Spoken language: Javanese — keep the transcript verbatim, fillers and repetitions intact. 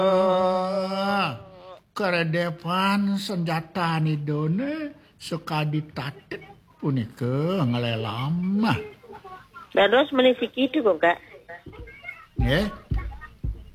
keredepan senjata nidone sekadi tatet punika ngelelam. Dados menisi kitu kok, Kak. Nggih.